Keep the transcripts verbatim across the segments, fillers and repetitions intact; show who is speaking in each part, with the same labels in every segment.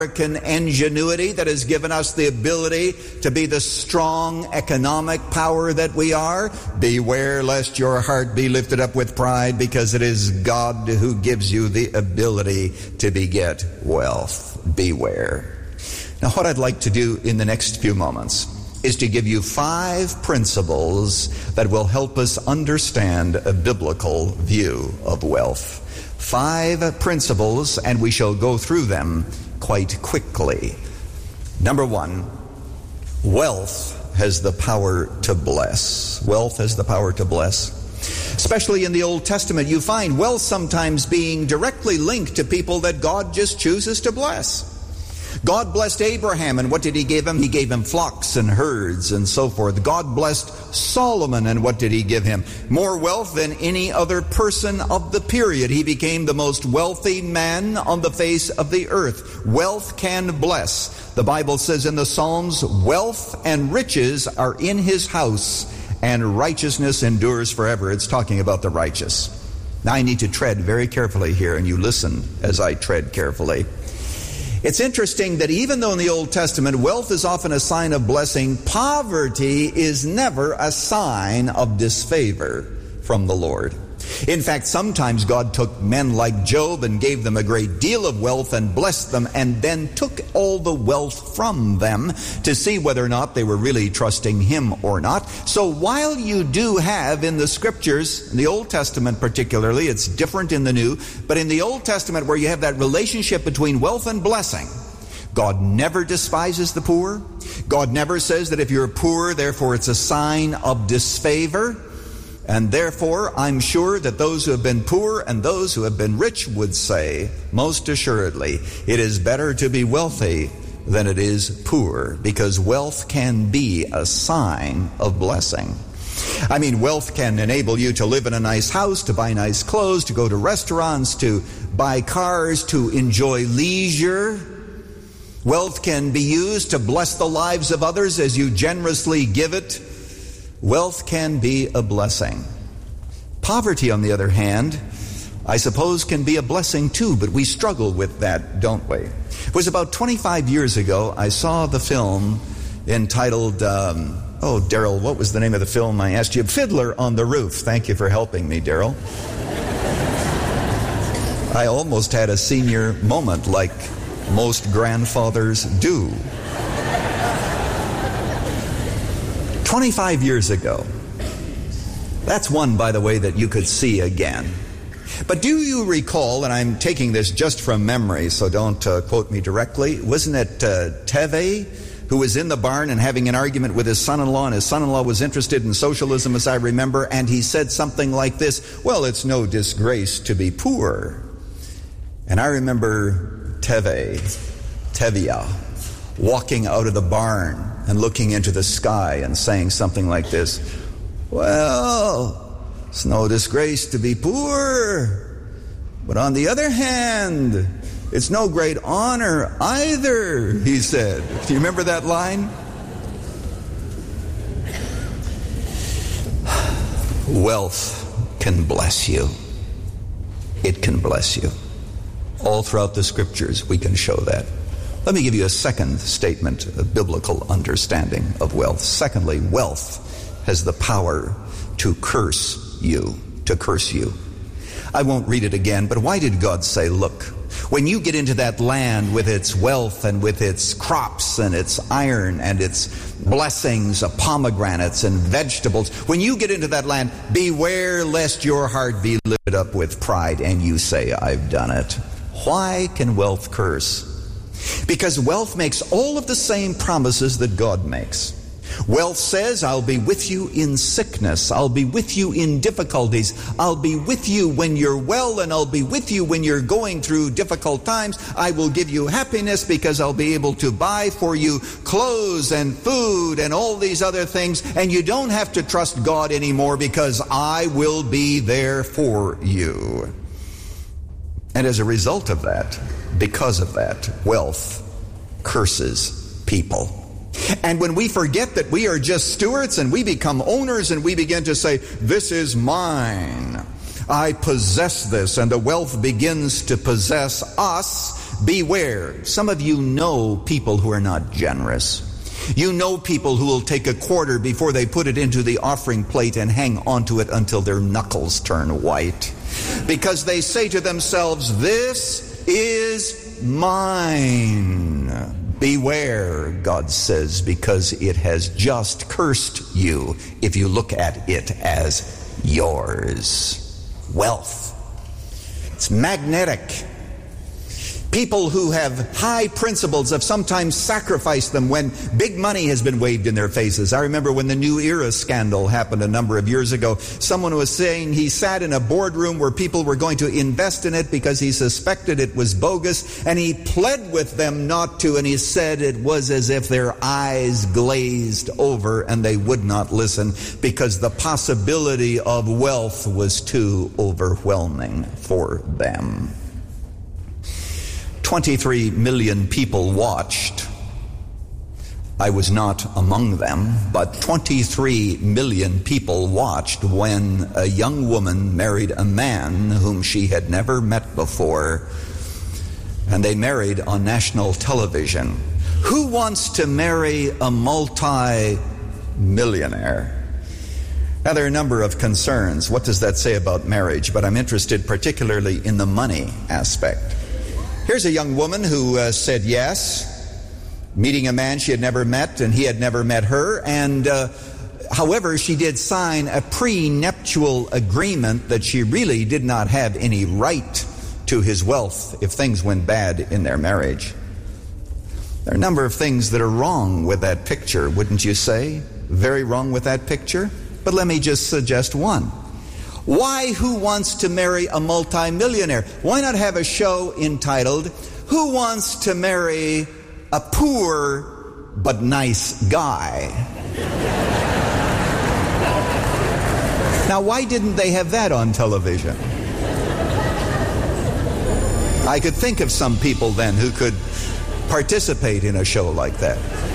Speaker 1: American ingenuity that has given us the ability to be the strong economic power that we are. Beware lest your heart be lifted up with pride, because it is God who gives you the ability to beget wealth. Beware. Now, what I'd like to do in the next few moments is to give you five principles that will help us understand a biblical view of wealth. Five principles, and we shall go through them quite quickly. Number one, wealth has the power to bless. Wealth has the power to bless. Especially in the Old Testament, you find wealth sometimes being directly linked to people that God just chooses to bless. God blessed Abraham, and what did he give him? He gave him flocks and herds and so forth. God blessed Solomon, and what did he give him? More wealth than any other person of the period. He became the most wealthy man on the face of the earth. Wealth can bless. The Bible says in the Psalms, wealth and riches are in his house, and righteousness endures forever. It's talking about the righteous. Now I need to tread very carefully here, and you listen as I tread carefully. It's interesting that even though in the Old Testament wealth is often a sign of blessing, poverty is never a sign of disfavor from the Lord. In fact, sometimes God took men like Job and gave them a great deal of wealth and blessed them, and then took all the wealth from them to see whether or not they were really trusting him or not. So while you do have in the scriptures, in the Old Testament particularly, it's different in the New, but in the Old Testament where you have that relationship between wealth and blessing, God never despises the poor. God never says that if you're poor, therefore it's a sign of disfavor. And therefore, I'm sure that those who have been poor and those who have been rich would say, most assuredly, it is better to be wealthy than it is poor, because wealth can be a sign of blessing. I mean, wealth can enable you to live in a nice house, to buy nice clothes, to go to restaurants, to buy cars, to enjoy leisure. Wealth can be used to bless the lives of others as you generously give it. Wealth can be a blessing. Poverty, on the other hand, I suppose can be a blessing too, but we struggle with that, don't we? It was about twenty-five years ago I saw the film entitled, um, oh, Daryl, what was the name of the film I asked you? Fiddler on the Roof. Thank you for helping me, Daryl. I almost had a senior moment like most grandfathers do. twenty-five years ago. That's one, by the way, that you could see again. But do you recall, and I'm taking this just from memory, so don't uh, quote me directly, wasn't it uh, Teve who was in the barn and having an argument with his son-in-law, and his son-in-law was interested in socialism, as I remember, and he said something like this, well, it's no disgrace to be poor. And I remember Teve, Tevia, walking out of the barn and looking into the sky and saying something like this, well, it's no disgrace to be poor, but on the other hand, it's no great honor either, he said. Do you remember that line? Wealth can bless you. It can bless you. All throughout the scriptures we can show that. Let me give you a second statement of biblical understanding of wealth. Secondly, wealth has the power to curse you, to curse you. I won't read it again, but why did God say, look, when you get into that land with its wealth and with its crops and its iron and its blessings of pomegranates and vegetables, when you get into that land, beware lest your heart be lifted up with pride and you say, I've done it. Why can wealth curse? Because wealth makes all of the same promises that God makes. Wealth says, I'll be with you in sickness. I'll be with you in difficulties. I'll be with you when you're well, and I'll be with you when you're going through difficult times. I will give you happiness because I'll be able to buy for you clothes and food and all these other things. And you don't have to trust God anymore because I will be there for you. And as a result of that, because of that, wealth curses people. And when we forget that we are just stewards and we become owners and we begin to say, this is mine, I possess this, and the wealth begins to possess us, Beware. Some of you know people who are not generous. You know people who will take a quarter before they put it into the offering plate and hang onto it until their knuckles turn white. Because they say to themselves, this is mine. Beware, God says, because it has just cursed you if you look at it as yours. Wealth. It's magnetic. People who have high principles have sometimes sacrificed them when big money has been waved in their faces. I remember when the New Era scandal happened a number of years ago, someone was saying he sat in a boardroom where people were going to invest in it because he suspected it was bogus, and he pled with them not to, and he said it was as if their eyes glazed over and they would not listen because the possibility of wealth was too overwhelming for them. twenty-three million people watched. I was not among them, but twenty-three million people watched when a young woman married a man whom she had never met before, and they married on national television. Who wants to marry a multi-millionaire? Now, there are a number of concerns. What does that say about marriage? But I'm interested particularly in the money aspect. Here's a young woman who uh, said yes, meeting a man she had never met, and he had never met her. And uh, however, she did sign a prenuptial agreement that she really did not have any right to his wealth if things went bad in their marriage. There are a number of things that are wrong with that picture, wouldn't you say? Very wrong with that picture. But let me just suggest one. Why Who Wants to Marry a Multimillionaire? Why not have a show entitled, Who Wants to Marry a Poor But Nice Guy? Now, why didn't they have that on television? I could think of some people then who could participate in a show like that.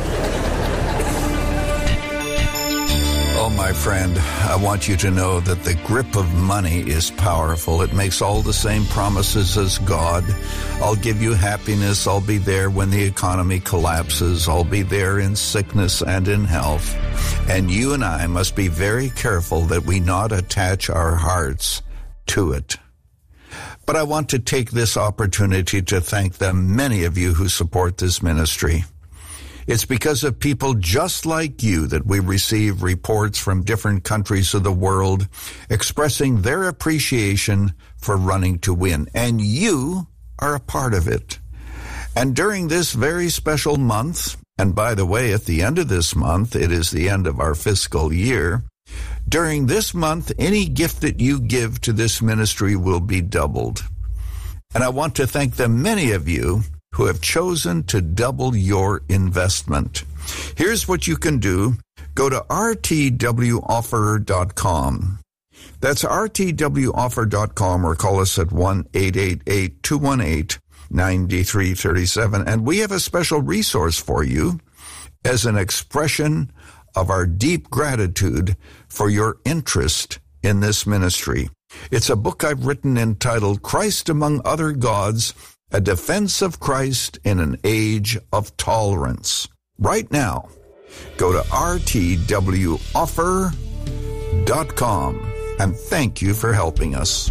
Speaker 1: Oh, my friend, I want you to know that the grip of money is powerful. It makes all the same promises as God. I'll give you happiness. I'll be there when the economy collapses. I'll be there in sickness and in health. And you and I must be very careful that we not attach our hearts to it. But I want to take this opportunity to thank the many of you who support this ministry. It's because of people just like you that we receive reports from different countries of the world expressing their appreciation for Running to Win. And you are a part of it. And during this very special month, and by the way, at the end of this month, it is the end of our fiscal year, during this month, any gift that you give to this ministry will be doubled. And I want to thank the many of you who have chosen to double your investment. Here's what you can do. Go to r t w offer dot com. That's r t w offer dot com, or call us at one eight eight eight, two one eight, nine three three seven. And we have a special resource for you as an expression of our deep gratitude for your interest in this ministry. It's a book I've written entitled Christ Among Other Gods, A Defense of Christ in an Age of Tolerance. Right now, go to r t w offer dot com, and thank you for helping us.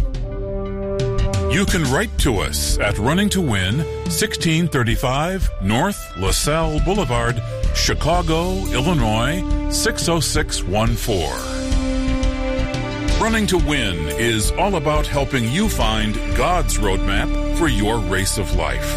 Speaker 2: You can write to us at Running to Win, sixteen thirty-five North LaSalle Boulevard, Chicago, Illinois, six oh six one four. Running to Win is all about helping you find God's roadmap for your race of life.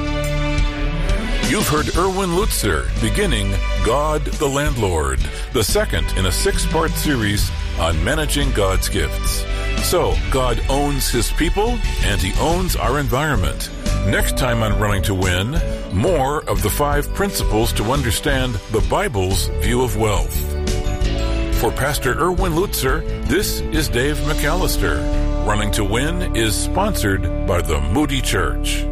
Speaker 2: You've heard Erwin Lutzer beginning God the Landlord, the second in a six-part series on managing God's gifts. So, God owns His people, and He owns our environment. Next time on Running to Win, more of the five principles to understand the Bible's view of wealth. For Pastor Erwin Lutzer, this is Dave McAllister. Running to Win is sponsored by the Moody Church.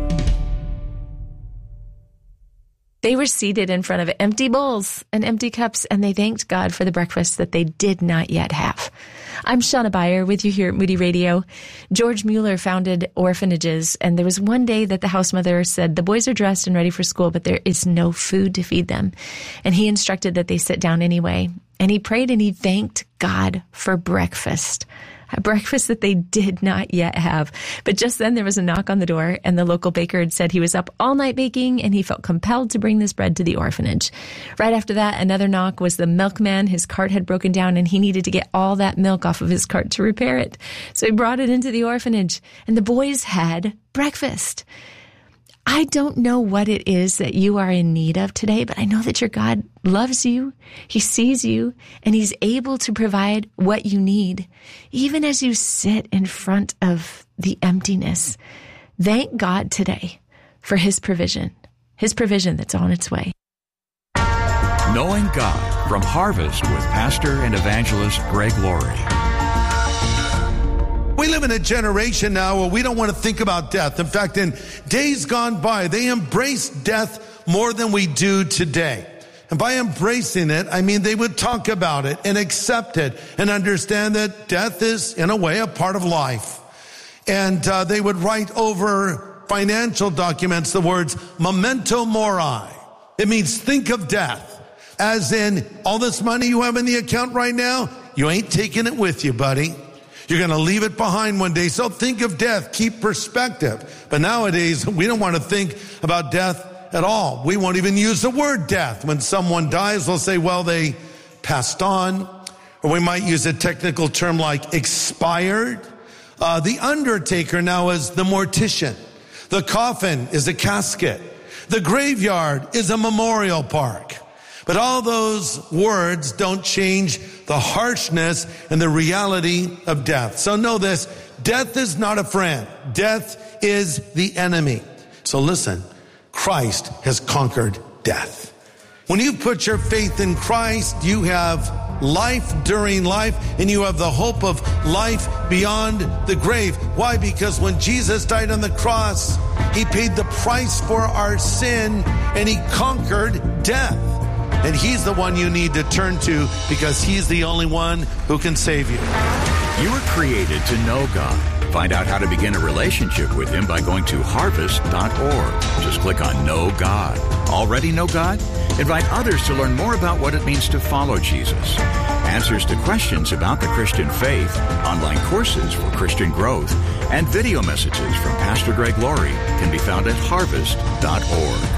Speaker 3: They were seated in front of empty bowls and empty cups, and they thanked God for the breakfast that they did not yet have. I'm Shauna Beyer with you here at Moody Radio. George Mueller founded orphanages, and there was one day that the house mother said, the boys are dressed and ready for school, but there is no food to feed them. And he instructed that they sit down anyway. And he prayed and he thanked God for breakfast. A breakfast that they did not yet have. But just then there was a knock on the door, and the local baker had said he was up all night baking and he felt compelled to bring this bread to the orphanage. Right after that, another knock was the milkman. His cart had broken down and he needed to get all that milk off of his cart to repair it. So he brought it into the orphanage, and the boys had breakfast. I don't know what it is that you are in need of today, but I know that your God loves you, He sees you, and He's able to provide what you need, even as you sit in front of the emptiness. Thank God today for His provision, His provision that's on its way.
Speaker 4: Knowing God from Harvest with Pastor and Evangelist Greg Laurie.
Speaker 5: We live in a generation now where we don't want to think about death. In fact, in days gone by, they embrace death more than we do today. And by embracing it, I mean they would talk about it and accept it and understand that death is, in a way, a part of life. And uh, they would write over financial documents the words memento mori. It means think of death. As in, all this money you have in the account right now, you ain't taking it with you, buddy. You're going to leave it behind one day. So think of death. Keep perspective. But nowadays, we don't want to think about death at all. We won't even use the word death. When someone dies, we'll say, well, they passed on. Or we might use a technical term like expired. Uh, the undertaker now is the mortician. The coffin is a casket. The graveyard is a memorial park. But all those words don't change the harshness and the reality of death. So know this, death is not a friend. Death is the enemy. So listen, Christ has conquered death. When you put your faith in Christ, you have life during life, and you have the hope of life beyond the grave. Why? Because when Jesus died on the cross, He paid the price for our sin, and He conquered death. And He's the one you need to turn to, because He's the only one who can save you.
Speaker 4: You were created to know God. Find out how to begin a relationship with Him by going to harvest dot org. Just click on Know God. Already know God? Invite others to learn more about what it means to follow Jesus. Answers to questions about the Christian faith, online courses for Christian growth, and video messages from Pastor Greg Laurie can be found at harvest dot org.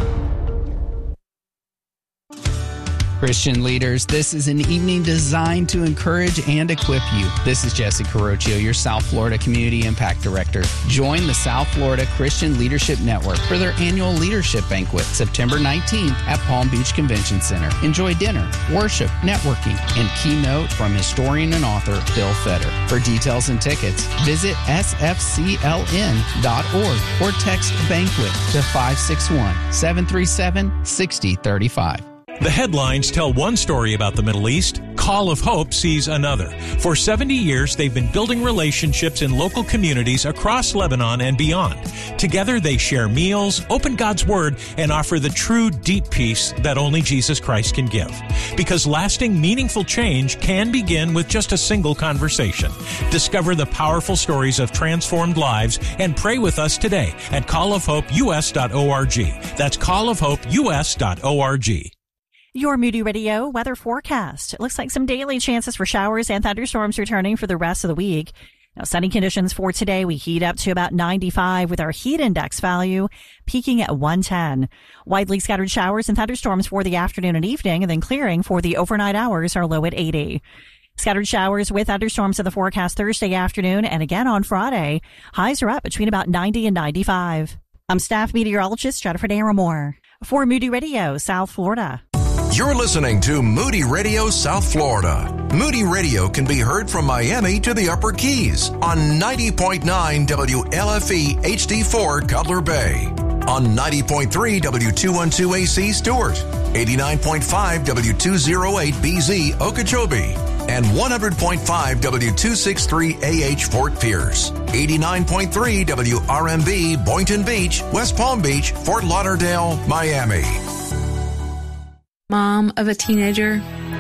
Speaker 6: Christian leaders, this is an evening designed to encourage and equip you. This is Jesse Carocchio, your South Florida Community Impact Director. Join the South Florida Christian Leadership Network for their annual leadership banquet, September nineteenth at Palm Beach Convention Center. Enjoy dinner, worship, networking, and keynote from historian and author Bill Fetter. For details and tickets, visit S F C L N dot org or text banquet to five six one, seven three seven, six zero three five.
Speaker 7: The headlines tell one story about the Middle East. Call of Hope sees another. For seventy years, they've been building relationships in local communities across Lebanon and beyond. Together, they share meals, open God's Word, and offer the true, deep peace that only Jesus Christ can give. Because lasting, meaningful change can begin with just a single conversation. Discover the powerful stories of transformed lives and pray with us today at call of hope U S dot org. That's call of hope U S dot org.
Speaker 8: Your Moody Radio weather forecast. It looks like some daily chances for showers and thunderstorms returning for the rest of the week. Now, sunny conditions for today. We heat up to about ninety-five with our heat index value peaking at one ten. Widely scattered showers and thunderstorms for the afternoon and evening, and then clearing for the overnight hours are low at eighty. Scattered showers with thunderstorms in the forecast Thursday afternoon and again on Friday. Highs are up between about ninety and ninety-five. I'm staff meteorologist Jennifer Naramore for Moody Radio, South Florida.
Speaker 9: You're listening to Moody Radio South Florida. Moody Radio can be heard from Miami to the Upper Keys on ninety point nine W L F E H D four Cutler Bay, on ninety point three W two twelve A C Stewart, eighty-nine point five W two oh eight B Z Okeechobee, and one hundred point five W two sixty-three A H Fort Pierce, eighty-nine point three W R M B Boynton Beach, West Palm Beach, Fort Lauderdale, Miami.
Speaker 10: Mom of a teenager,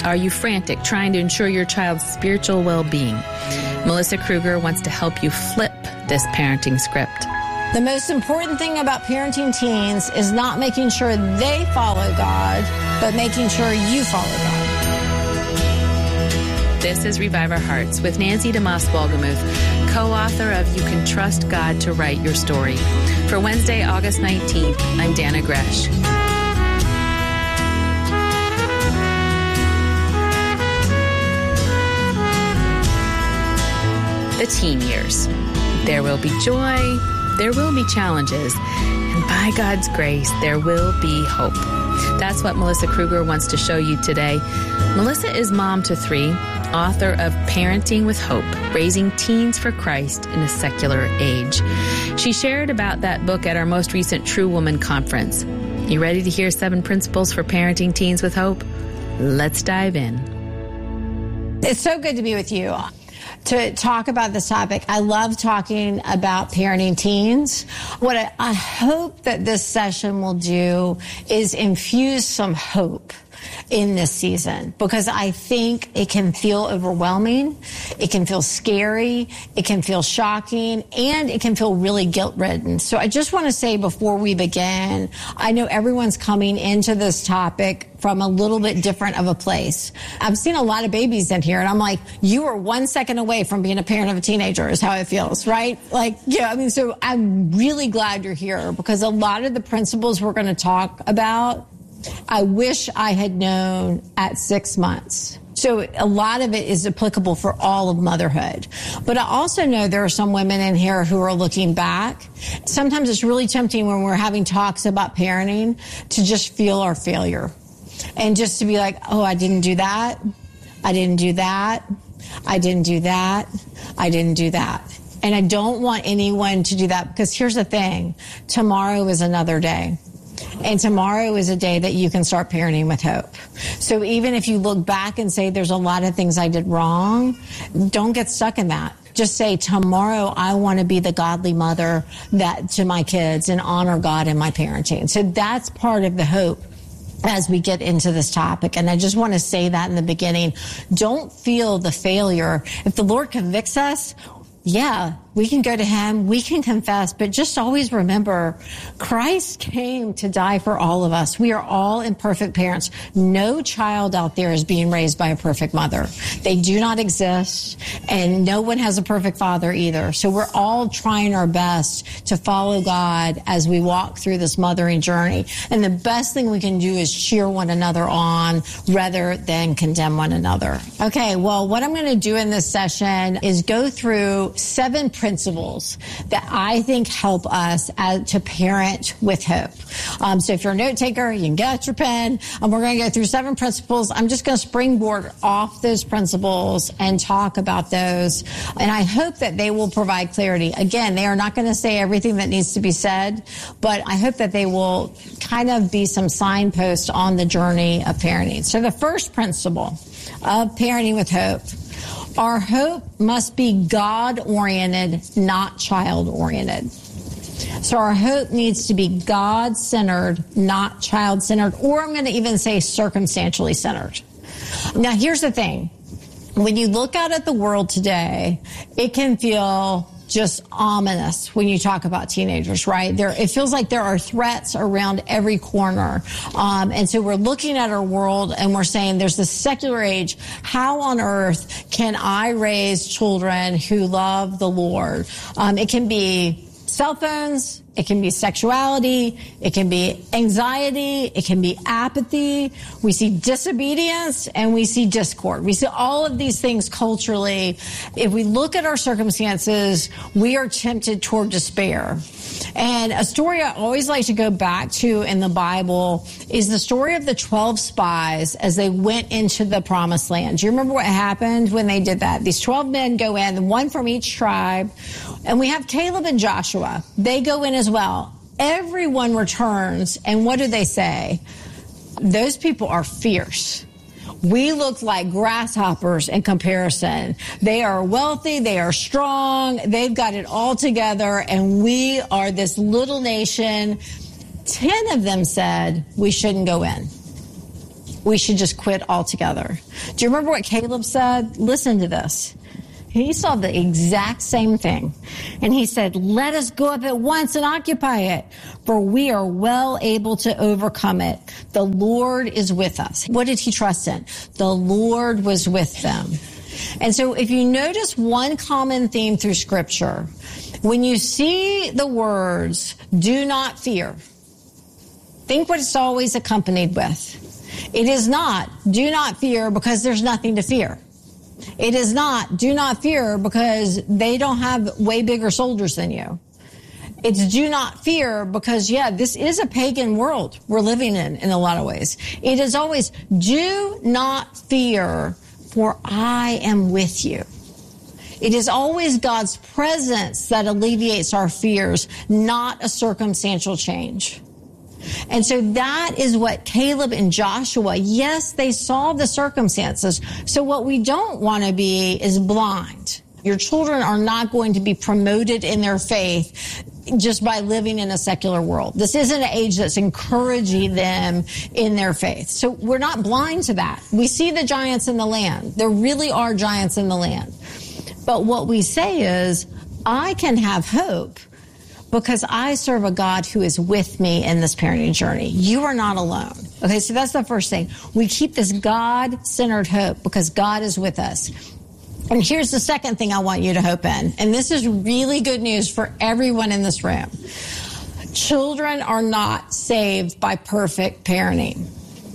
Speaker 10: Are you frantic trying to ensure your child's spiritual well-being? Melissa Kruger wants to help you flip this parenting script.
Speaker 11: The most important thing about parenting teens is not making sure they follow God, but making sure you follow God.
Speaker 10: This is Revive Our Hearts with Nancy DeMoss Wolgemuth, co-author of You Can Trust God to Write Your Story. For Wednesday, August nineteenth, I'm Dana Gresh. The teen years. There will be joy, there will be challenges, and by God's grace, there will be hope. That's what Melissa Kruger wants to show you today. Melissa is mom to three, author of Parenting with Hope, Raising Teens for Christ in a Secular Age. She shared about that book at our most recent True Woman Conference. You ready to hear seven principles for parenting teens with hope? Let's dive in.
Speaker 11: It's so good to be with you to talk about this topic. I love talking about parenting teens. What I, I hope that this session will do is infuse some hope in this season, because I think it can feel overwhelming, it can feel scary, it can feel shocking, and it can feel really guilt-ridden. So I just want to say before we begin, I know everyone's coming into this topic from a little bit different of a place. I've seen a lot of babies in here, and I'm like, you are one second away from being a parent of a teenager is how it feels, right? Like, yeah, I mean, so I'm really glad you're here, because a lot of the principles we're going to talk about, I wish I had known at six months. So a lot of it is applicable for all of motherhood. But I also know there are some women in here who are looking back. Sometimes it's really tempting when we're having talks about parenting to just feel our failure. And just to be like, oh, I didn't do that. I didn't do that. I didn't do that. I didn't do that. And I don't want anyone to do that, because here's the thing. Tomorrow is another day. And tomorrow is a day that you can start parenting with hope. So even if you look back and say there's a lot of things I did wrong, don't get stuck in that. Just say, tomorrow I want to be the godly mother that to my kids and honor God in my parenting. So that's part of the hope as we get into this topic. And I just want to say that in the beginning. Don't feel the failure. If the Lord convicts us, yeah, we can go to him, we can confess, but just always remember, Christ came to die for all of us. We are all imperfect parents. No child out there is being raised by a perfect mother. They do not exist, and no one has a perfect father either. So we're all trying our best to follow God as we walk through this mothering journey. And the best thing we can do is cheer one another on rather than condemn one another. Okay, well, what I'm going to do in this session is go through seven principles that I think help us as, to parent with hope. Um, so if you're a note taker, you can get out your pen, and we're going to go through seven principles. I'm just going to springboard off those principles and talk about those. And I hope that they will provide clarity. Again, they are not going to say everything that needs to be said, but I hope that they will kind of be some signposts on the journey of parenting. So the first principle of parenting with hope: our hope must be God-oriented, not child-oriented. So our hope needs to be God-centered, not child-centered, or I'm going to even say circumstantially centered. Now, here's the thing. When you look out at the world today, it can feel just ominous when you talk about teenagers, right? There, it feels like there are threats around every corner. Um, and so we're looking at our world and we're saying there's this secular age. How on earth can I raise children who love the Lord? Um, it can be cell phones. It can be sexuality. It can be anxiety. It can be apathy. We see disobedience and we see discord. We see all of these things culturally. If we look at our circumstances, we are tempted toward despair. And a story I always like to go back to in the Bible is the story of the twelve spies as they went into the promised land. Do you remember what happened when they did that? These twelve men go in, one from each tribe. And we have Caleb and Joshua. They go in as well. Everyone returns. And what do they say? Those people are fierce. We look like grasshoppers in comparison. They are wealthy. They are strong. They've got it all together. And we are this little nation. Ten of them said we shouldn't go in. we should just quit altogether. Do you remember what Caleb said? Listen to this. He saw the exact same thing. And he said, let us go up at once and occupy it, for we are well able to overcome it. The Lord is with us. What did he trust in? The Lord was with them. And so if you notice one common theme through Scripture, when you see the words, do not fear, think what it's always accompanied with. It is not, do not fear because there's nothing to fear. It is not, do not fear because they don't have way bigger soldiers than you. It's do not fear because, yeah, this is a pagan world we're living in in a lot of ways. It is always, do not fear, for I am with you. It is always God's presence that alleviates our fears, not a circumstantial change. And so that is what Caleb and Joshua, yes, they saw the circumstances. So what we don't want to be is blind. Your children are not going to be promoted in their faith just by living in a secular world. This isn't an age that's encouraging them in their faith. So we're not blind to that. We see the giants in the land. There really are giants in the land. But what we say is, I can have hope because I serve a God who is with me in this parenting journey. You are not alone. Okay, so that's the first thing. We keep this God-centered hope because God is with us. And here's the second thing I want you to hope in. And this is really good news for everyone in this room. Children are not saved by perfect parenting.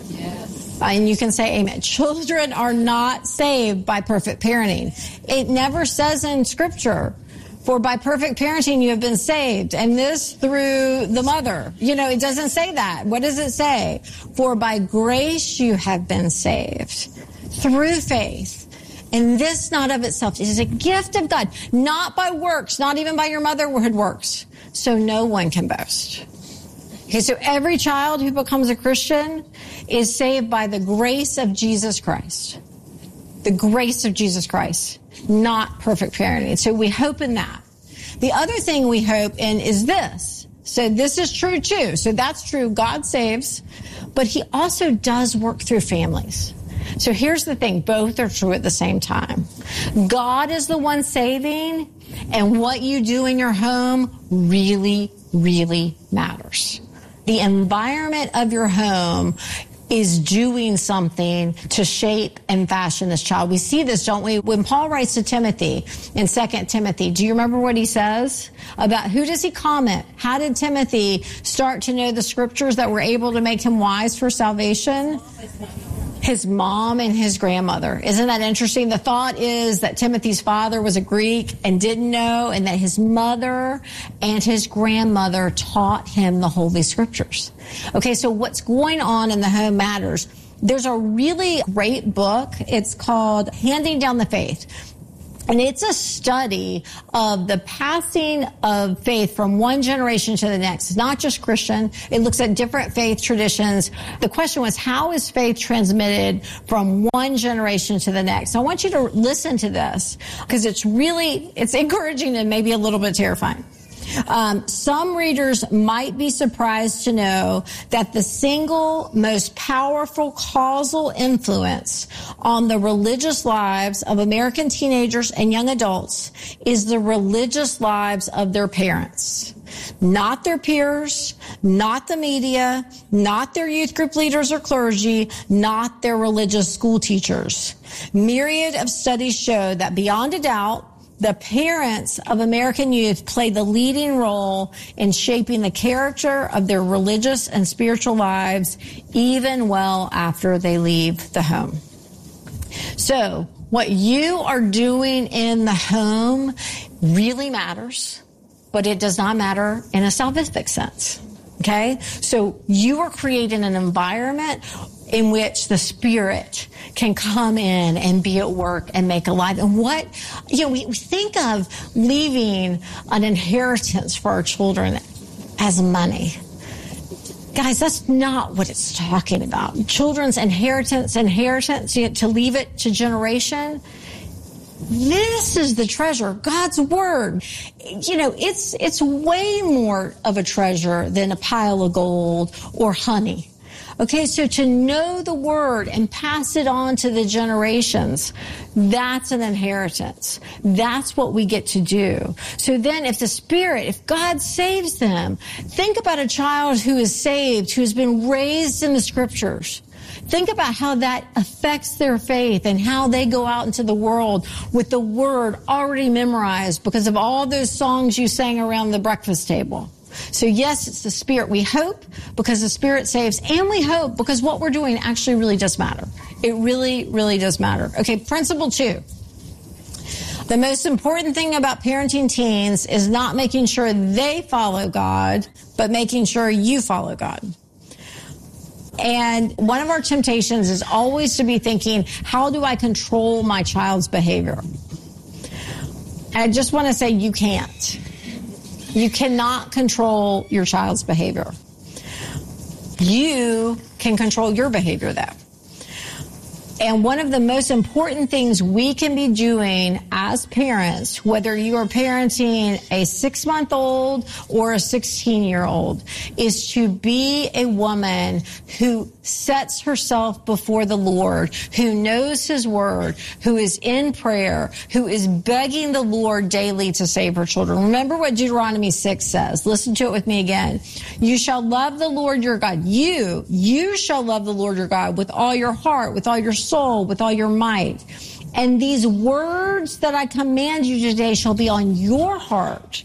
Speaker 11: Yes. And you can say amen. Children are not saved by perfect parenting. It never says in Scripture, for by perfect parenting you have been saved, and this through the mother. You know, it doesn't say that. What does it say? For by grace you have been saved through faith. And this not of itself. It is a gift of God, not by works, not even by your motherhood works. So no one can boast. Okay, so every child who becomes a Christian is saved by the grace of Jesus Christ. The grace of Jesus Christ. Not perfect parenting. So we hope in that. The other thing we hope in is this. So this is true too. So that's true. God saves, but he also does work through families. So here's the thing. Both are true at the same time. God is the one saving, and what you do in your home really, really matters. The environment of your home is doing something to shape and fashion this child. We see this, don't we? When Paul writes to Timothy in Second Timothy, do you remember what he says? About who does he comment? How did Timothy start to know the scriptures that were able to make him wise for salvation? His mom and his grandmother. Isn't that interesting? The thought is that Timothy's father was a Greek and didn't know, and that his mother and his grandmother taught him the Holy Scriptures. Okay, so what's going on in the home matters. There's a really great book. It's called Handing Down the Faith. And it's a study of the passing of faith from one generation to the next. It's not just Christian. It looks at different faith traditions. The question was, how is faith transmitted from one generation to the next? So I want you to listen to this because it's really, it's encouraging and maybe a little bit terrifying. Um, some readers might be surprised to know that the single most powerful causal influence on the religious lives of American teenagers and young adults is the religious lives of their parents. Not their peers, not the media, not their youth group leaders or clergy, not their religious school teachers. Myriad of studies show that beyond a doubt, the parents of American youth play the leading role in shaping the character of their religious and spiritual lives, even well after they leave the home. So, what you are doing in the home really matters, but it does not matter in a salvific sense. Okay? So, you are creating an environment in which the Spirit can come in and be at work and make alive. And what, you know, we, we think of leaving an inheritance for our children as money. Guys, that's not what it's talking about. Children's inheritance, inheritance, you know, to leave it to generation. This is the treasure, God's word. You know, it's, it's way more of a treasure than a pile of gold or honey. Okay, so to know the word and pass it on to the generations, that's an inheritance. That's what we get to do. So then if the Spirit, if God saves them, think about a child who is saved, who has been raised in the Scriptures. Think about how that affects their faith and how they go out into the world with the word already memorized because of all those songs you sang around the breakfast table. So yes, it's the Spirit. We hope because the Spirit saves, and we hope because what we're doing actually really does matter. It really, really does matter. Okay, principle two. The most important thing about parenting teens is not making sure they follow God, but making sure you follow God. And one of our temptations is always to be thinking, how do I control my child's behavior? And I just want to say you can't. You cannot control your child's behavior. You can control your behavior, though. And one of the most important things we can be doing as parents, whether you are parenting a six-month-old or a sixteen-year-old, is to be a woman who sets herself before the Lord, who knows His Word, who is in prayer, who is begging the Lord daily to save her children. Remember what Deuteronomy six says. Listen to it with me again. You shall love the Lord your God. You, you shall love the Lord your God with all your heart, with all your soul, with all your might. And these words that I command you today shall be on your heart.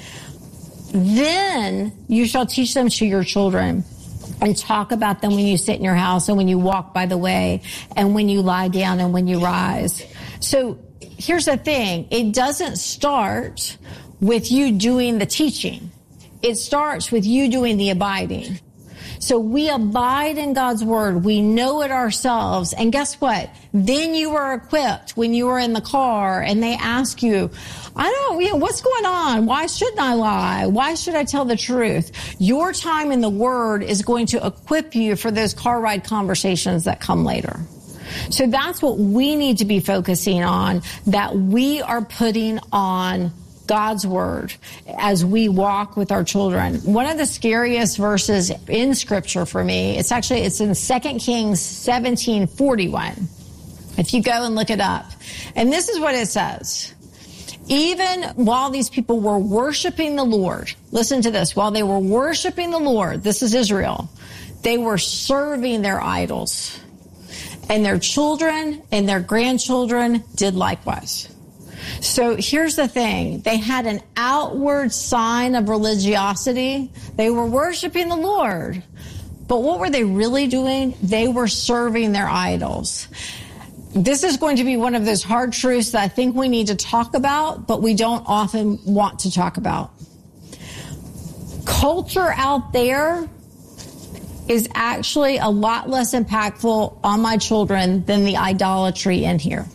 Speaker 11: Then you shall teach them to your children and talk about them when you sit in your house and when you walk by the way and when you lie down and when you rise. So here's the thing. It doesn't start with you doing the teaching. It starts with you doing the abiding. So we abide in God's word. We know it ourselves. And guess what? Then you are equipped when you are in the car and they ask you, I don't, you know, what's going on? Why shouldn't I lie? Why should I tell the truth? Your time in the word is going to equip you for those car ride conversations that come later. So that's what we need to be focusing on, that we are putting on God's word as we walk with our children. One of the scariest verses in scripture for me, it's actually, it's in Second Kings seventeen forty-one. If you go and look it up. And this is what it says. Even while these people were worshiping the Lord, listen to this, while they were worshiping the Lord, this is Israel, they were serving their idols. And their children and their grandchildren did likewise. So here's the thing. They had an outward sign of religiosity. They were worshiping the Lord. But what were they really doing? They were serving their idols. This is going to be one of those hard truths that I think we need to talk about, but we don't often want to talk about. Culture out there is actually a lot less impactful on my children than the idolatry in here.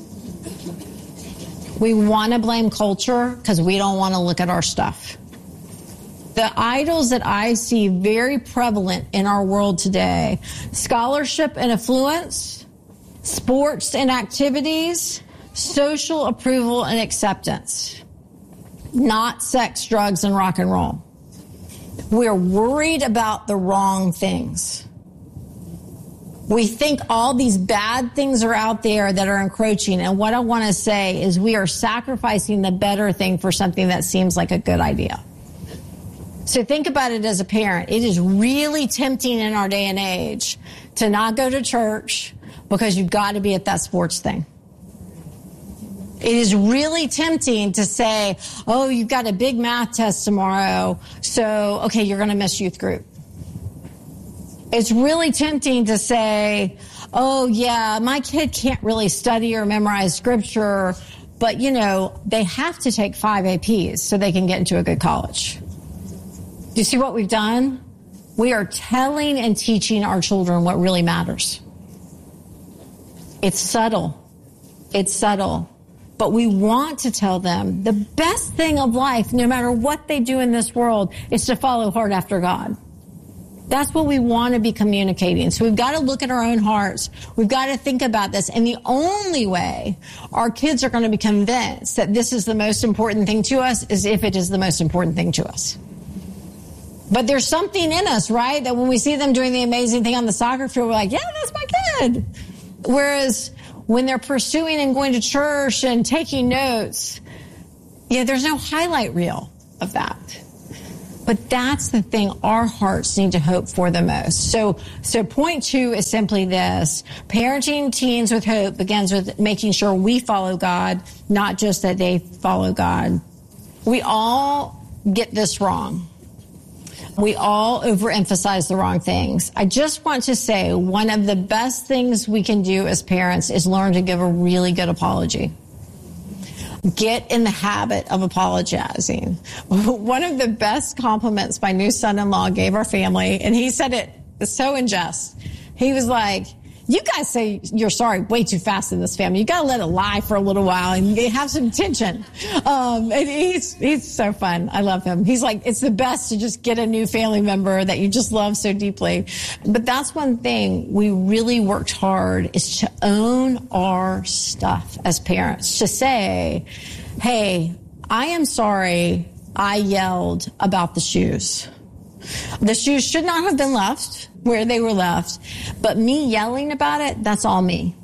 Speaker 11: We want to blame culture because we don't want to look at our stuff. The idols that I see very prevalent in our world today, scholarship and affluence, sports and activities, social approval and acceptance, not sex, drugs, and rock and roll. We're worried about the wrong things. We think all these bad things are out there that are encroaching. And what I want to say is we are sacrificing the better thing for something that seems like a good idea. So think about it as a parent. It is really tempting in our day and age to not go to church because you've got to be at that sports thing. It is really tempting to say, oh, you've got a big math test tomorrow, so, okay, you're going to miss youth group. It's really tempting to say, oh, yeah, my kid can't really study or memorize scripture, but, you know, they have to take five A Ps so they can get into a good college. Do you see what we've done? We are telling and teaching our children what really matters. It's subtle. It's subtle. But we want to tell them the best thing of life, no matter what they do in this world, is to follow hard after God. That's what we want to be communicating. So we've got to look at our own hearts. We've got to think about this. And the only way our kids are going to be convinced that this is the most important thing to us is if it is the most important thing to us. But there's something in us, right? That when we see them doing the amazing thing on the soccer field, we're like, yeah, that's my kid. Whereas when they're pursuing and going to church and taking notes, yeah, there's no highlight reel of that. But that's the thing our hearts need to hope for the most. So, so point two is simply this. Parenting teens with hope begins with making sure we follow God, not just that they follow God. We all get this wrong. We all overemphasize the wrong things. I just want to say one of the best things we can do as parents is learn to give a really good apology. Get in the habit of apologizing. One of the best compliments my new son-in-law gave our family, and he said it so in jest. He was like, you guys say you're sorry way too fast in this family. You got to let it lie for a little while and have some tension. Um, and he's, he's so fun. I love him. He's like, it's the best to just get a new family member that you just love so deeply. But that's one thing we really worked hard is to own our stuff as parents, to say, hey, I am sorry I yelled about the shoes. The shoes should not have been left where they were left, but me yelling about it, that's all me.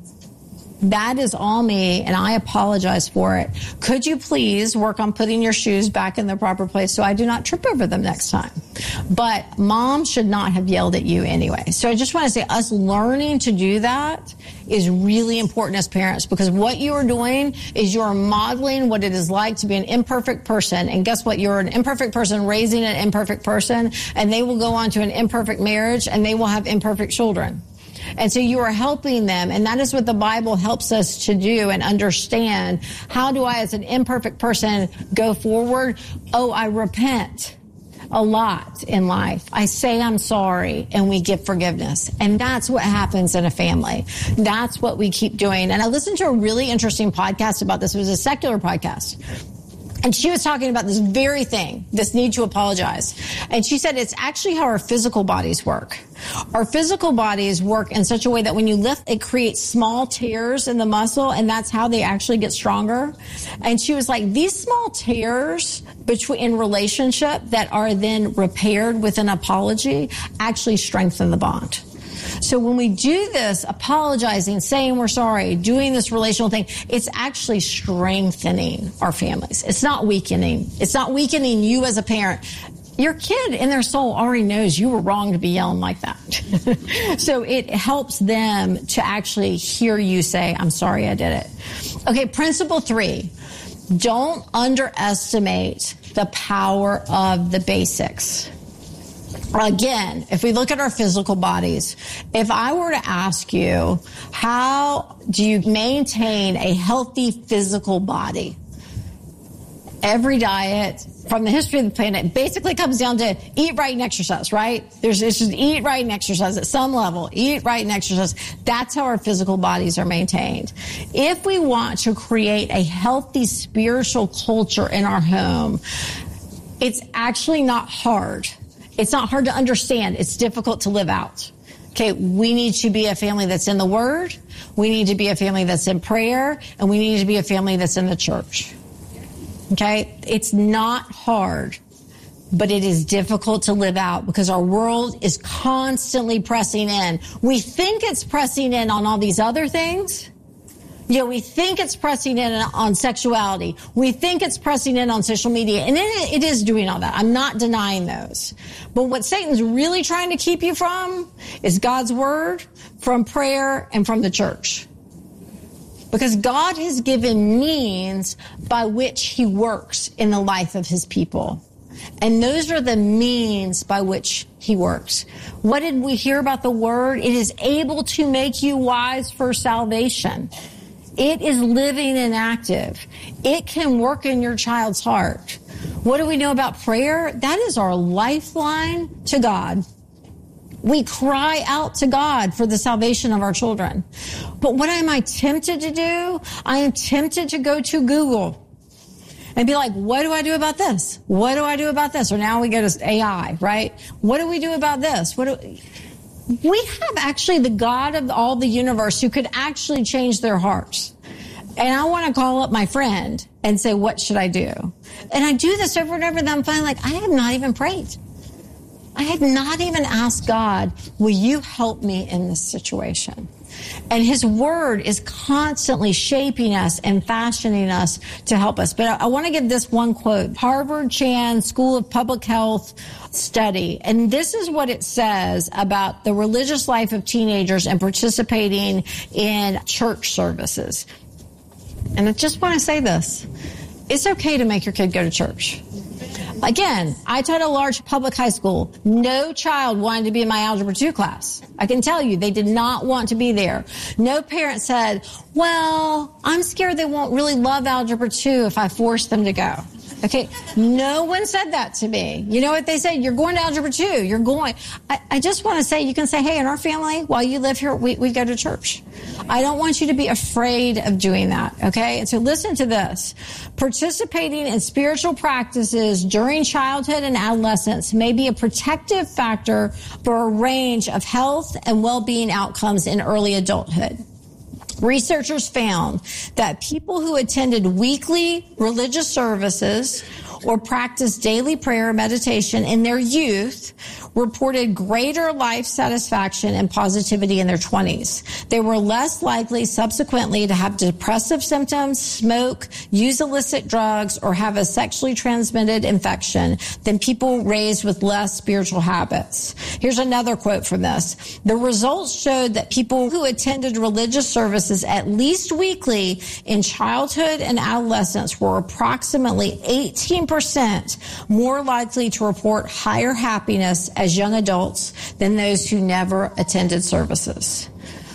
Speaker 11: That is all me, and I apologize for it. Could you please work on putting your shoes back in their proper place so I do not trip over them next time? But mom should not have yelled at you anyway. So I just want to say us learning to do that is really important as parents, because what you are doing is you're modeling what it is like to be an imperfect person. And guess what? You're an imperfect person raising an imperfect person, and they will go on to an imperfect marriage, and they will have imperfect children. And so you are helping them, and that is what the Bible helps us to do and understand. How do I, as an imperfect person, go forward? Oh, I repent a lot in life. I say I'm sorry, and we give forgiveness. And that's what happens in a family. That's what we keep doing. And I listened to a really interesting podcast about this. It was a secular podcast. And she was talking about this very thing, this need to apologize. And she said it's actually how our physical bodies work. Our physical bodies work in such a way that when you lift, it creates small tears in the muscle, and that's how they actually get stronger. And she was like, these small tears between in relationship that are then repaired with an apology actually strengthen the bond. So when we do this, apologizing, saying we're sorry, doing this relational thing, it's actually strengthening our families. It's not weakening. It's not weakening you as a parent. Your kid in their soul already knows you were wrong to be yelling like that. So it helps them to actually hear you say, I'm sorry I did it. Okay, principle three, don't underestimate the power of the basics. Again, if we look at our physical bodies, if I were to ask you, how do you maintain a healthy physical body? Every diet from the history of the planet basically comes down to eat right and exercise, right? There's it's just eat right and exercise at some level. Eat right and exercise. That's how our physical bodies are maintained. If we want to create a healthy spiritual culture in our home, it's actually not hard. It's not hard to understand. It's difficult to live out. Okay, we need to be a family that's in the Word. We need to be a family that's in prayer. And we need to be a family that's in the church. Okay, it's not hard, but it is difficult to live out because our world is constantly pressing in. We think it's pressing in on all these other things. You know, we think it's pressing in on sexuality. We think it's pressing in on social media. And it, it is doing all that. I'm not denying those. But what Satan's really trying to keep you from is God's word, from prayer, and from the church. Because God has given means by which he works in the life of his people. And those are the means by which he works. What did we hear about the word? It is able to make you wise for salvation. It is living and active. It can work in your child's heart. What do we know about prayer? That is our lifeline to God. We cry out to God for the salvation of our children. But what am I tempted to do? I am tempted to go to Google and be like, what do I do about this? What do I do about this? Or now we go to A I, right? What do we do about this? What do we have actually the God of all the universe who could actually change their hearts. And I want to call up my friend and say, what should I do? And I do this over and over, and I'm finally like, I have not even prayed. I had not even asked God, will you help me in this situation? And his word is constantly shaping us and fashioning us to help us. But I, I want to give this one quote, Harvard Chan School of Public Health study. And this is what it says about the religious life of teenagers and participating in church services. And I just want to say this. It's okay to make your kid go to church. Again, I taught a large public high school. No child wanted to be in my Algebra two class. I can tell you, they did not want to be there. No parent said, well, I'm scared they won't really love Algebra two if I force them to go. Okay, no one said that to me. You know what they said? You're going to Algebra two. You're going. I, I just want to say, you can say, hey, in our family, while you live here, we, we go to church. I don't want you to be afraid of doing that, okay? And so listen to this. Participating in spiritual practices during childhood and adolescence may be a protective factor for a range of health and well-being outcomes in early adulthood. Researchers found that people who attended weekly religious services or practiced daily prayer or meditation in their youth reported greater life satisfaction and positivity in their twenties. They were less likely subsequently to have depressive symptoms, smoke, use illicit drugs, or have a sexually transmitted infection than people raised with less spiritual habits. Here's another quote from this. The results showed that people who attended religious services at least weekly in childhood and adolescence were approximately eighteen percent more likely to report higher happiness as young adults than those who never attended services.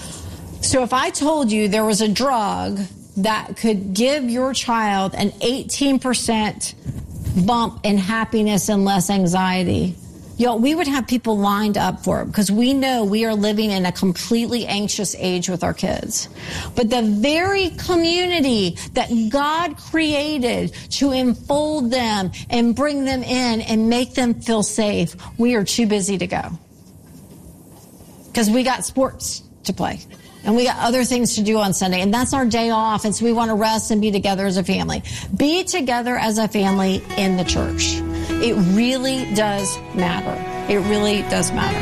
Speaker 11: So if I told you there was a drug that could give your child an eighteen percent bump in happiness and less anxiety, you know, we would have people lined up for it because we know we are living in a completely anxious age with our kids. But the very community that God created to enfold them and bring them in and make them feel safe, we are too busy to go. Because we got sports to play. And we got other things to do on Sunday. And that's our day off. And so we want to rest and be together as a family. Be together as a family in the church. It really does matter. It really does matter.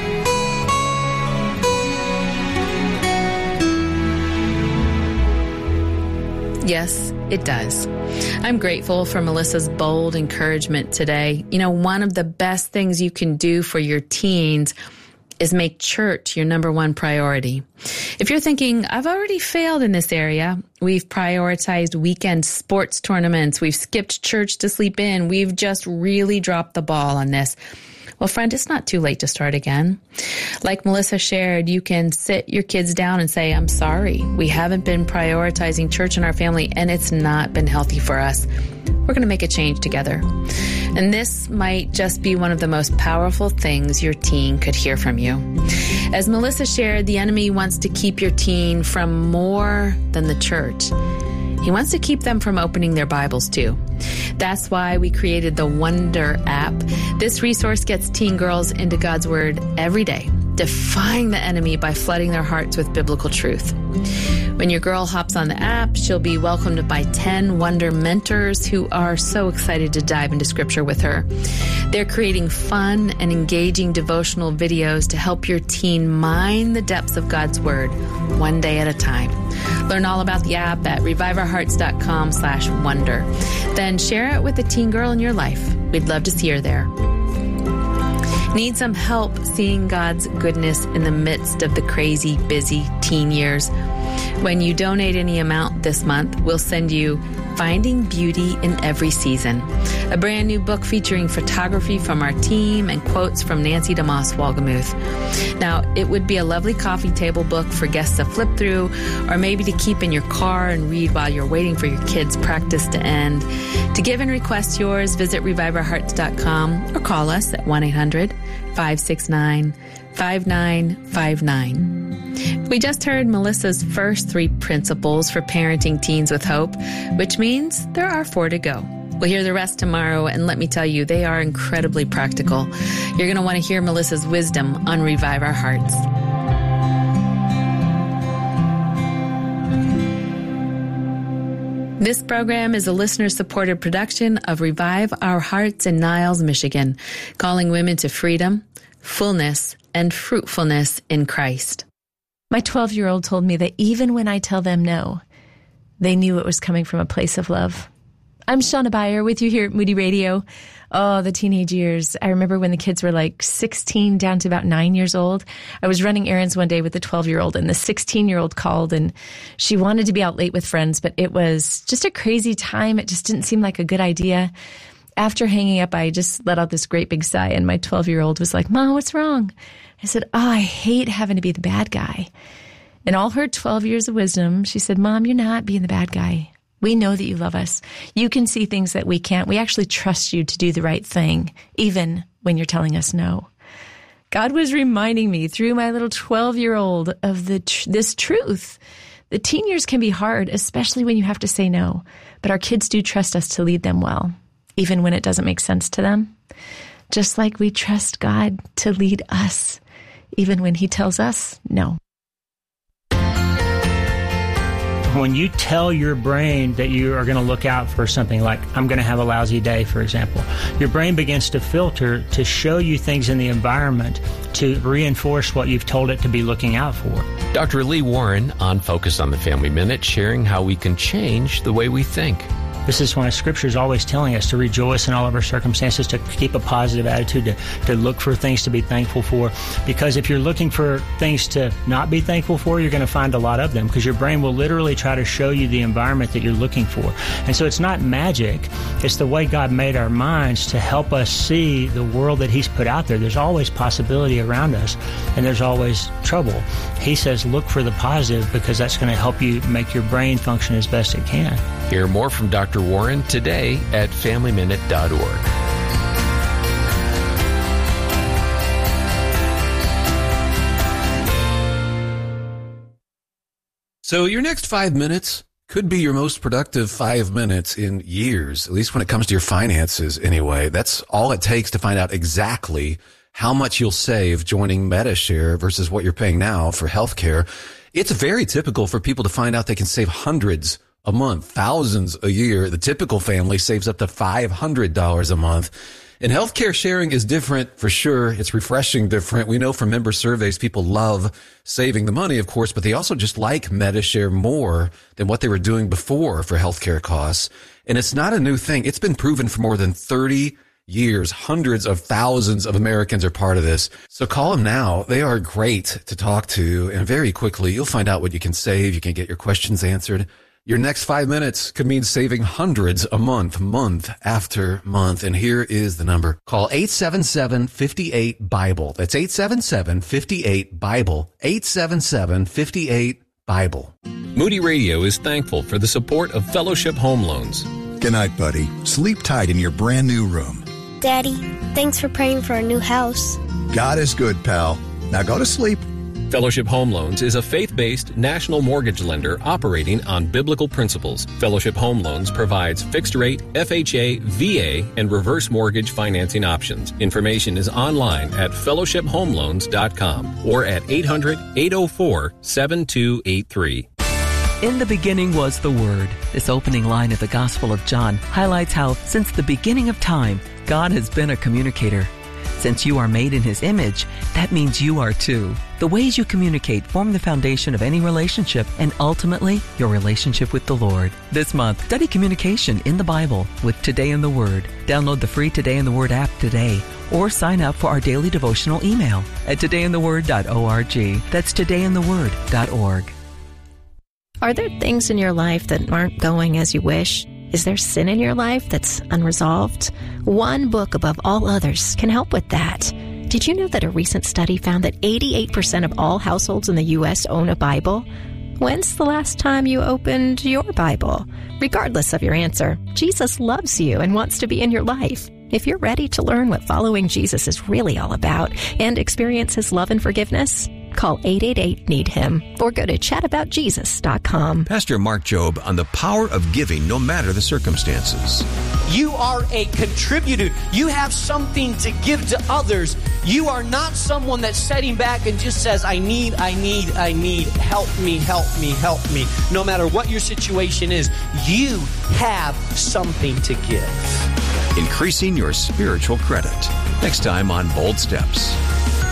Speaker 10: Yes, it does. I'm grateful for Melissa's bold encouragement today. You know, one of the best things you can do for your teens is make church your number one priority. If you're thinking, I've already failed in this area, we've prioritized weekend sports tournaments, we've skipped church to sleep in, we've just really dropped the ball on this. Well, friend, it's not too late to start again. Like Melissa shared, you can sit your kids down and say, I'm sorry, we haven't been prioritizing church in our family, and it's not been healthy for us. We're going to make a change together. And this might just be one of the most powerful things your teen could hear from you. As Melissa shared, the enemy wants to keep your teen from more than the church. He wants to keep them from opening their Bibles too. That's why we created the Wonder app. This resource gets teen girls into God's Word every day, defying the enemy by flooding their hearts with biblical truth. When your girl hops on the app, she'll be welcomed by ten Wonder mentors who are so excited to dive into Scripture with her. They're creating fun and engaging devotional videos to help your teen mine the depths of God's Word, one day at a time. Learn all about the app at reviveourhearts.com slash wonder. Then share it with a teen girl in your life. We'd love to see her there. Need some help seeing God's goodness in the midst of the crazy, busy teen years? When you donate any amount this month, we'll send you Finding Beauty in Every Season, a brand new book featuring photography from our team and quotes from Nancy DeMoss Wolgemuth. Now, it would be a lovely coffee table book for guests to flip through, or maybe to keep in your car and read while you're waiting for your kids' practice to end. To give and request yours, visit revive our hearts dot com or call us at one eight hundred five six nine five nine five nine. We just heard Melissa's first three principles for parenting teens with hope, which means there are four to go. We'll hear the rest tomorrow, and let me tell you, they are incredibly practical. You're going to want to hear Melissa's wisdom on Revive Our Hearts. This program is a listener-supported production of Revive Our Hearts in Niles, Michigan, calling women to freedom, fullness, and fruitfulness in Christ.
Speaker 3: My twelve-year-old told me that even when I tell them no, they knew it was coming from a place of love. I'm Shauna Beyer with you here at Moody Radio. Oh, the teenage years. I remember when the kids were like sixteen down to about nine years old. I was running errands one day with the twelve-year-old, and the sixteen-year-old called, and she wanted to be out late with friends, but it was just a crazy time. It just didn't seem like a good idea. After hanging up, I just let out this great big sigh, and my twelve-year-old was like, Mom, what's wrong? I said, oh, I hate having to be the bad guy. In all her twelve years of wisdom, she said, Mom, you're not being the bad guy. We know that you love us. You can see things that we can't. We actually trust you to do the right thing, even when you're telling us no. God was reminding me through my little twelve-year-old of the tr- this truth. The teen years can be hard, especially when you have to say no. But our kids do trust us to lead them well, even when it doesn't make sense to them. Just like we trust God to lead us, even when he tells us no.
Speaker 12: When you tell your brain that you are going to look out for something like, I'm going to have a lousy day, for example, your brain begins to filter to show you things in the environment to reinforce what you've told it to be looking out for.
Speaker 13: Doctor Lee Warren on Focus on the Family Minute, sharing how we can change the way we think.
Speaker 12: This is why Scripture is always telling us to rejoice in all of our circumstances, to keep a positive attitude, to, to look for things to be thankful for. Because if you're looking for things to not be thankful for, you're going to find a lot of them, because your brain will literally try to show you the environment that you're looking for. And so it's not magic. It's the way God made our minds to help us see the world that he's put out there. There's always possibility around us, and there's always trouble. He says look for the positive, because that's going to help you make your brain function as best it can.
Speaker 13: Hear more from Doctor Warren today at family minute dot org.
Speaker 14: So your next five minutes could be your most productive five minutes in years, at least when it comes to your finances anyway. That's all it takes to find out exactly how much you'll save joining Medi-Share versus what you're paying now for healthcare. It's very typical for people to find out they can save hundreds a month, thousands a year. The typical family saves up to five hundred dollars a month. And healthcare sharing is different for sure. It's refreshing different. We know from member surveys, people love saving the money, of course, but they also just like Medi-Share more than what they were doing before for healthcare costs. And it's not a new thing. It's been proven for more than thirty years. Hundreds of thousands of Americans are part of this. So call them now. They are great to talk to. And very quickly, you'll find out what you can save. You can get your questions answered. Your next five minutes could mean saving hundreds a month, month after month. And here is the number. Call eight seven seven, five eight, BIBLE. That's eight seven seven, five eight, BIBLE. eight seven seven, five eight, BIBLE.
Speaker 15: Moody Radio is thankful for the support of Fellowship Home Loans.
Speaker 16: Good night, buddy. Sleep tight in your brand new room.
Speaker 17: Daddy, thanks for praying for a new house.
Speaker 16: God is good, pal. Now go to sleep.
Speaker 15: Fellowship Home Loans is a faith-based national mortgage lender operating on biblical principles. Fellowship Home Loans provides fixed-rate, F H A, V A, and reverse mortgage financing options. Information is online at fellowship home loans dot com or at eight hundred, eight oh four, seven two eight three.
Speaker 18: In the beginning was the Word. This opening line of the Gospel of John highlights how, since the beginning of time, God has been a communicator. Since you are made in His image, that means you are too. The ways you communicate form the foundation of any relationship and ultimately your relationship with the Lord. This month, study communication in the Bible with Today in the Word. Download the free Today in the Word app today or sign up for our daily devotional email at today in the word dot org. That's today in the word dot org.
Speaker 19: Are there things in your life that aren't going as you wish? Is there sin in your life that's unresolved? One book above all others can help with that. Did you know that a recent study found that eighty-eight percent of all households in the U S own a Bible? When's the last time you opened your Bible? Regardless of your answer, Jesus loves you and wants to be in your life. If you're ready to learn what following Jesus is really all about and experience His love and forgiveness, call eight eight eight, need him or go to chat about jesus dot com.
Speaker 20: Pastor Mark Jobe on the power of giving no matter the circumstances.
Speaker 21: You are a contributor. You have something to give to others. You are not someone that's sitting back and just says, I need, I need, I need, help me, help me, help me. No matter what your situation is, you have something to give.
Speaker 20: Increasing your spiritual credit. Next time on Bold Steps.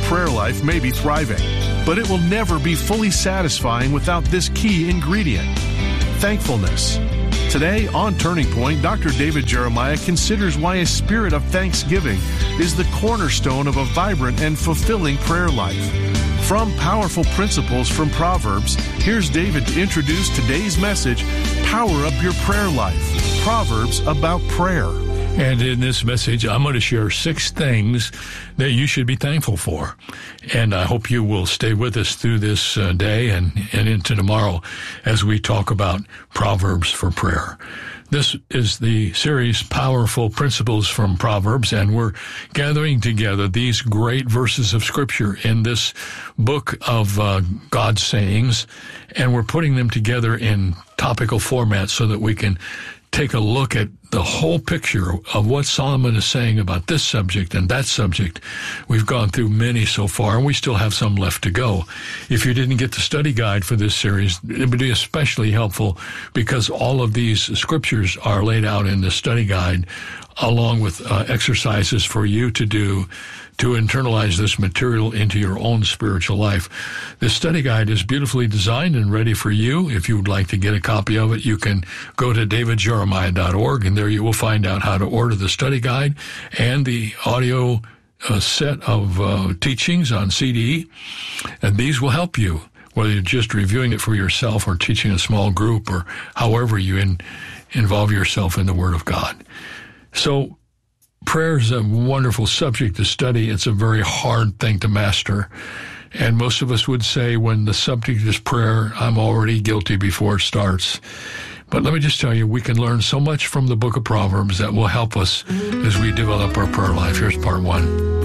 Speaker 1: prayer life may be thriving, but it will never be fully satisfying without this key ingredient: thankfulness. Today on Turning Point, Doctor David Jeremiah considers why a spirit of thanksgiving is the cornerstone of a vibrant and fulfilling prayer life. From powerful principles from Proverbs, here's David to introduce today's message, Power Up Your Prayer Life, Proverbs about prayer.
Speaker 22: And in this message, I'm going to share six things that you should be thankful for. And I hope you will stay with us through this uh, day and, and into tomorrow as we talk about Proverbs for prayer. This is the series Powerful Principles from Proverbs, and we're gathering together these great verses of Scripture in this book of uh, God's sayings, and we're putting them together in topical format so that we can take a look at the whole picture of what Solomon is saying about this subject and that subject. We've gone through many so far, and we still have some left to go. If you didn't get the study guide for this series, it would be especially helpful because all of these scriptures are laid out in the study guide along with uh, exercises for you to do to internalize this material into your own spiritual life. This study guide is beautifully designed and ready for you. If you would like to get a copy of it, you can go to david jeremiah dot org, and there you will find out how to order the study guide and the audio uh, set of uh, teachings on C D. And these will help you, whether you're just reviewing it for yourself or teaching a small group or however you in, involve yourself in the Word of God. So, prayer is a wonderful subject to study. It's a very hard thing to master. And most of us would say when the subject is prayer, I'm already guilty before it starts. But let me just tell you, we can learn so much from the book of Proverbs that will help us as we develop our prayer life. Here's part one.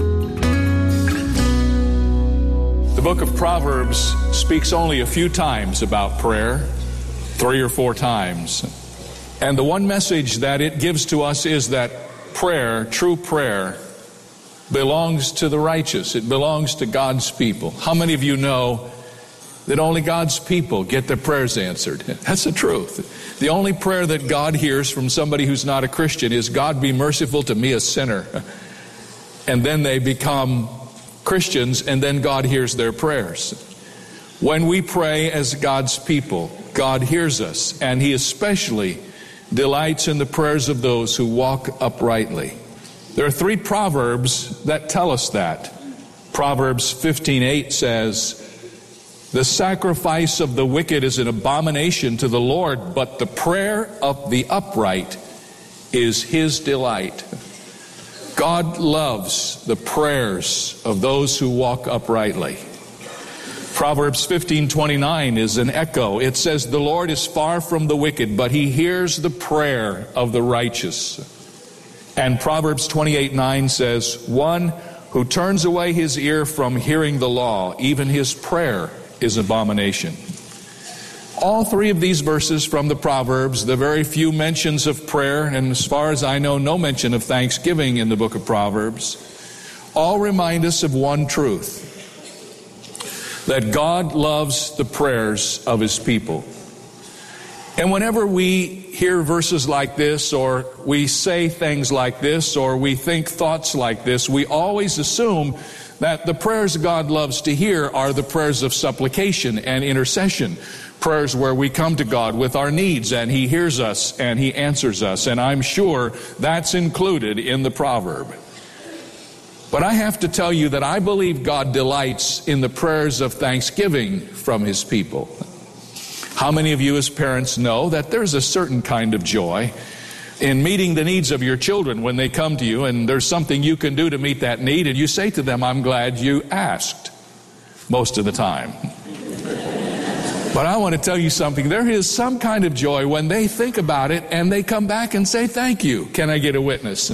Speaker 23: The book of Proverbs speaks only a few times about prayer, three or four times. And the one message that it gives to us is that prayer, true prayer, belongs to the righteous. It belongs to God's people. How many of you know that only God's people get their prayers answered? That's the truth. The only prayer that God hears from somebody who's not a Christian is, God, be merciful to me, a sinner. And then they become Christians, and then God hears their prayers. When we pray as God's people, God hears us, and He especially delights in the prayers of those who walk uprightly. There are three proverbs that tell us that. Proverbs fifteen eight says, the sacrifice of the wicked is an abomination to the Lord, but the prayer of the upright is His delight. God loves the prayers of those who walk uprightly. Proverbs fifteen twenty-nine is an echo. It says, the Lord is far from the wicked, but He hears the prayer of the righteous. And Proverbs twenty-eight nine says, one who turns away his ear from hearing the law, even his prayer is abomination. All three of these verses from the Proverbs, the very few mentions of prayer, and as far as I know, no mention of thanksgiving in the book of Proverbs, all remind us of one truth: that God loves the prayers of His people. And whenever we hear verses like this, or we say things like this, or we think thoughts like this, we always assume that the prayers God loves to hear are the prayers of supplication and intercession, prayers where we come to God with our needs and He hears us and He answers us. And I'm sure that's included in the proverb. But I have to tell you that I believe God delights in the prayers of thanksgiving from His people. How many of you as parents know that there's a certain kind of joy in meeting the needs of your children when they come to you and there's something you can do to meet that need, and you say to them, I'm glad you asked, most of the time. But I want to tell you something. There is some kind of joy when they think about it and they come back and say, thank you. Can I get a witness?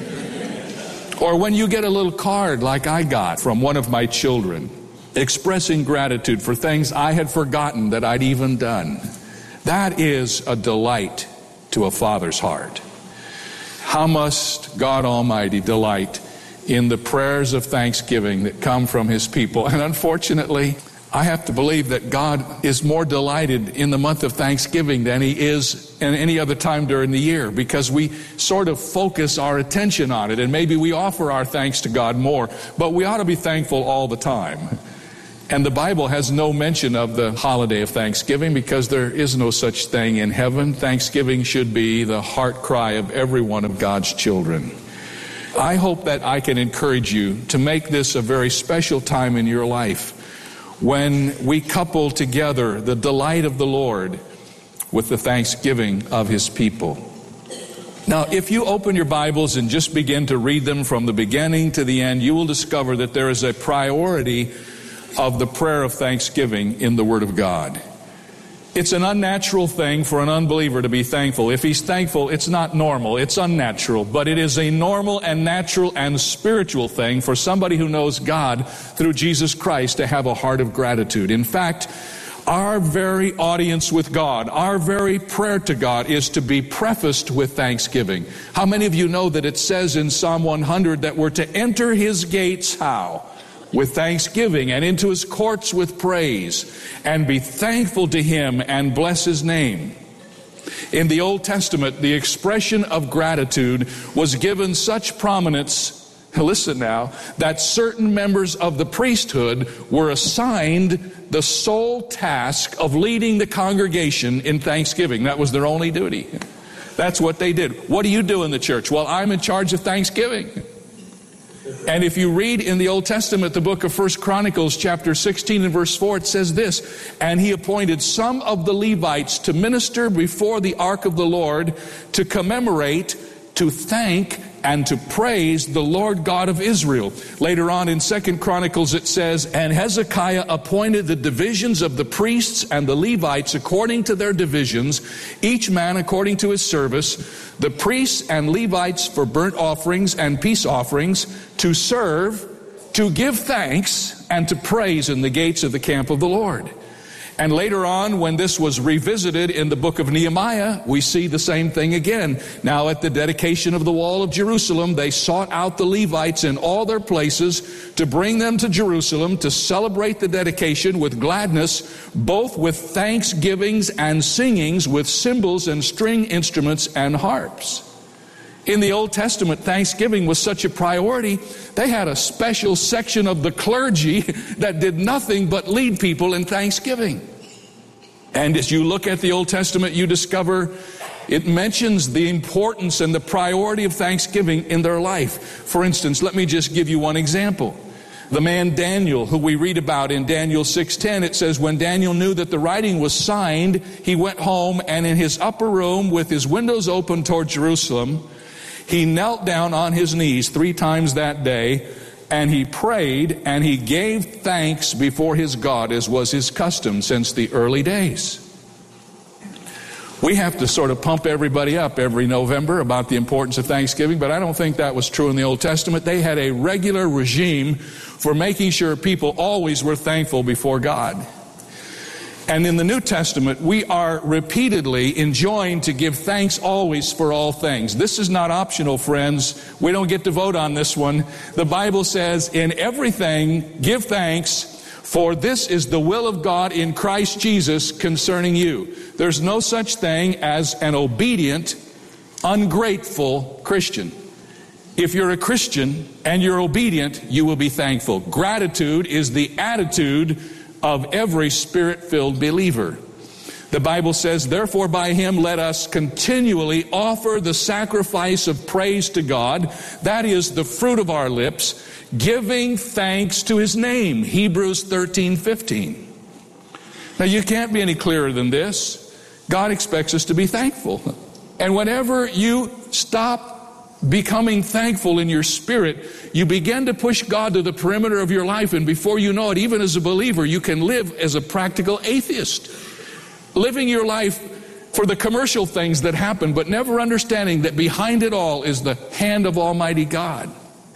Speaker 23: Or when you get a little card like I got from one of my children, expressing gratitude for things I had forgotten that I'd even done. That is a delight to a father's heart. How must God Almighty delight in the prayers of thanksgiving that come from His people? And unfortunately, I have to believe that God is more delighted in the month of Thanksgiving than He is in any other time during the year, because we sort of focus our attention on it, and maybe we offer our thanks to God more, but we ought to be thankful all the time. And the Bible has no mention of the holiday of Thanksgiving because there is no such thing in heaven. Thanksgiving should be the heart cry of every one of God's children. I hope that I can encourage you to make this a very special time in your life, when we couple together the delight of the Lord with the thanksgiving of His people. Now, if you open your Bibles and just begin to read them from the beginning to the end, you will discover that there is a priority of the prayer of thanksgiving in the Word of God. It's an unnatural thing for an unbeliever to be thankful. If he's thankful, it's not normal, it's unnatural. But it is a normal and natural and spiritual thing for somebody who knows God through Jesus Christ to have a heart of gratitude. In fact, our very audience with God, our very prayer to God is to be prefaced with thanksgiving. How many of you know that it says in Psalm one hundred that we're to enter His gates how? With thanksgiving, and into His courts with praise, and be thankful to Him and bless His name. In the Old Testament, the expression of gratitude was given such prominence, listen now, that certain members of the priesthood were assigned the sole task of leading the congregation in thanksgiving. That was their only duty. That's what they did. What do you do in the church? Well, I'm in charge of thanksgiving. And if you read in the Old Testament, the book of First Chronicles, chapter sixteen and verse four, it says this, "And he appointed some of the Levites to minister before the ark of the Lord, to commemorate, to thank, and to praise the Lord God of Israel." Later on in Second Chronicles it says, "And Hezekiah appointed the divisions of the priests and the Levites according to their divisions, each man according to his service, the priests and Levites for burnt offerings and peace offerings, to serve, to give thanks, and to praise in the gates of the camp of the Lord." And later on, when this was revisited in the book of Nehemiah, we see the same thing again. Now at the dedication of the wall of Jerusalem, they sought out the Levites in all their places to bring them to Jerusalem to celebrate the dedication with gladness, both with thanksgivings and singings, with cymbals and string instruments and harps. In the Old Testament, thanksgiving was such a priority, they had a special section of the clergy that did nothing but lead people in thanksgiving. And as you look at the Old Testament, you discover it mentions the importance and the priority of thanksgiving in their life. For instance, let me just give you one example. The man Daniel, who we read about in Daniel six ten, it says, "When Daniel knew that the writing was signed, he went home, and in his upper room with his windows open toward Jerusalem, he knelt down on his knees three times that day, and he prayed, and he gave thanks before his God, as was his custom since the early days." We have to sort of pump everybody up every November about the importance of Thanksgiving, but I don't think that was true in the Old Testament. They had a regular regime for making sure people always were thankful before God. And in the New Testament, we are repeatedly enjoined to give thanks always for all things. This is not optional, friends. We don't get to vote on this one. The Bible says, "In everything give thanks, for this is the will of God in Christ Jesus concerning you." There's no such thing as an obedient, ungrateful Christian. If you're a Christian and you're obedient, you will be thankful. Gratitude is the attitude of every Spirit-filled believer. The Bible says, "Therefore by Him let us continually offer the sacrifice of praise to God, that is the fruit of our lips, giving thanks to His name." Hebrews thirteen fifteen. Now you can't be any clearer than this. God expects us to be thankful. And whenever you stop becoming thankful in your spirit, you begin to push God to the perimeter of your life, and before you know it, even as a believer, you can live as a practical atheist, living your life for the commercial things that happen, but never understanding that behind it all is the hand of Almighty God.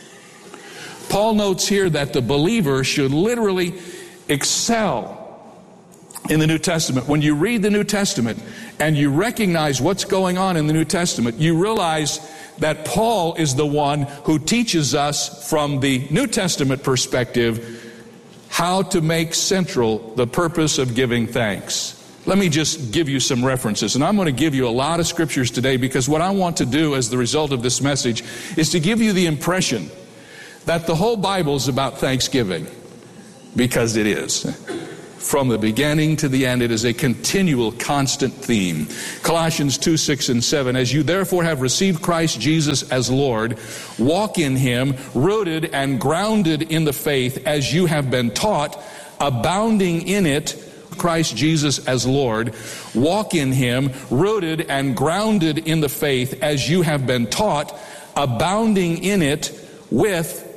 Speaker 23: Paul notes here that the believer should literally excel in the New Testament. When you read the New Testament and you recognize what's going on in the New Testament, you realize that Paul is the one who teaches us from the New Testament perspective how to make central the purpose of giving thanks. Let me just give you some references, and I'm going to give you a lot of scriptures today because what I want to do as the result of this message is to give you the impression that the whole Bible is about thanksgiving, because it is. From the beginning to the end, it is a continual, constant theme. Colossians two, six, and seven, as you therefore have received Christ Jesus as Lord, walk in him, rooted and grounded in the faith as you have been taught, abounding in it, Christ Jesus as Lord, walk in him, rooted and grounded in the faith as you have been taught, abounding in it with